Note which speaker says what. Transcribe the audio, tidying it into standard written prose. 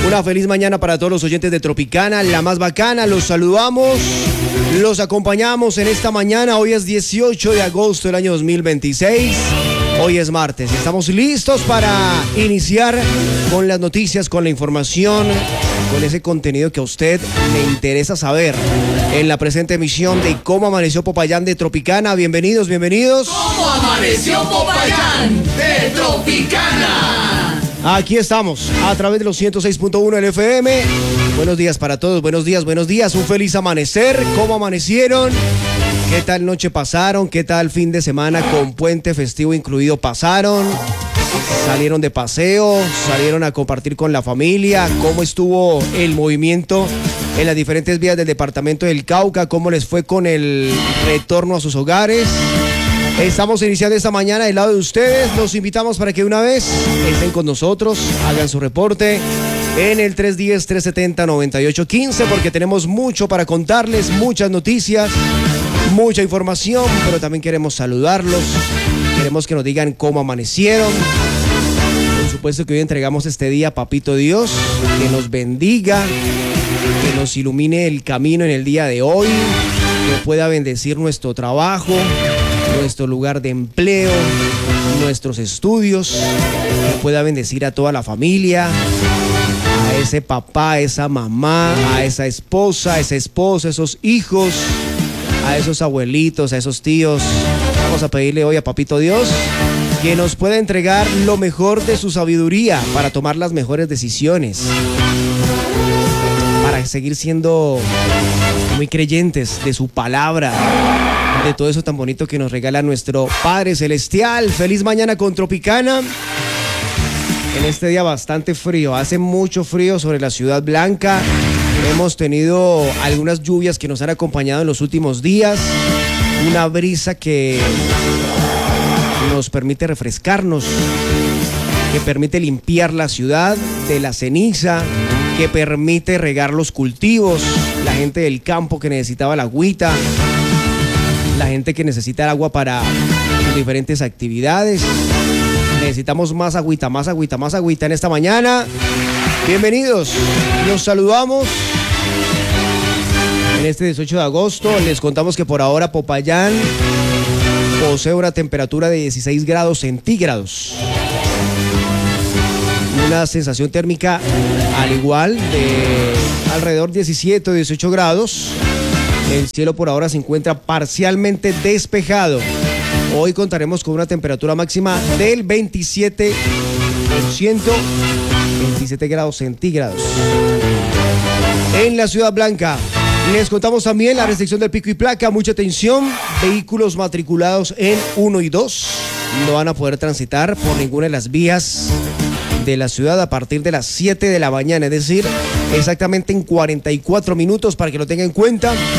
Speaker 1: Una feliz mañana para todos los oyentes de Tropicana, la más bacana. Los saludamos, los acompañamos en esta mañana. Hoy es 18 de agosto del año 2026. Hoy es martes. Estamos listos para iniciar con las noticias, con la información, con ese contenido que a usted le interesa saber en la presente emisión de Cómo Amaneció Popayán de Tropicana. Bienvenidos, bienvenidos.
Speaker 2: ¿Cómo amaneció Popayán de Tropicana?
Speaker 1: Aquí estamos, a través de los 106.1 del FM. Buenos días para todos, buenos días, buenos días. Un feliz amanecer. ¿Cómo amanecieron? ¿Qué tal noche pasaron? ¿Qué tal fin de semana con puente festivo incluido pasaron? ¿Salieron de paseo? ¿Salieron a compartir con la familia? ¿Cómo estuvo el movimiento en las diferentes vías del departamento del Cauca? ¿Cómo les fue con el retorno a sus hogares? Estamos iniciando esta mañana del lado de ustedes. Los invitamos para que una vez estén con nosotros, hagan su reporte en el 310-370-9815, porque tenemos mucho para contarles, muchas noticias, mucha información, pero también queremos saludarlos, queremos que nos digan cómo amanecieron. Por supuesto que hoy entregamos este día a Papito Dios, que nos bendiga, que nos ilumine el camino en el día de hoy, que pueda bendecir nuestro trabajo, nuestro lugar de empleo, nuestros estudios, que pueda bendecir a toda la familia, a ese papá, a esa mamá, a esa esposa, esos hijos, a esos abuelitos, a esos tíos. Vamos a pedirle hoy a Papito Dios que nos pueda entregar lo mejor de su sabiduría para tomar las mejores decisiones, para seguir siendo muy creyentes de su palabra, de todo eso tan bonito que nos regala nuestro Padre Celestial. Feliz mañana con Tropicana. En este día bastante frío, hace mucho frío sobre la Ciudad Blanca. Hemos tenido algunas lluvias que nos han acompañado en los últimos días. Una brisa que nos permite refrescarnos, que permite limpiar la ciudad de la ceniza, que permite regar los cultivos, la gente del campo que necesitaba la agüita, la gente que necesita el agua para sus diferentes actividades. Necesitamos más agüita, más agüita, más agüita en esta mañana. Bienvenidos, los saludamos. En este 18 de agosto les contamos que por ahora Popayán posee una temperatura de 16 grados centígrados. Una sensación térmica al igual de alrededor 17 o 18 grados. El cielo por ahora se encuentra parcialmente despejado. Hoy contaremos con una temperatura máxima del 27%, 27 grados centígrados. En la Ciudad Blanca les contamos también la restricción del pico y placa. Mucha atención, vehículos matriculados en 1 y 2 no van a poder transitar por ninguna de las vías de la ciudad a partir de las 7 de la mañana, es decir, exactamente en 44 minutos, para que lo tengan en cuenta.